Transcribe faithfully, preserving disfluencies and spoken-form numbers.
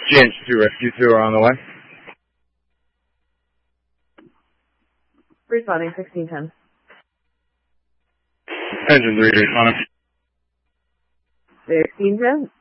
G N two Rescue two are on the way. Responding sixteen ten. Engine three responding. sixteen ten.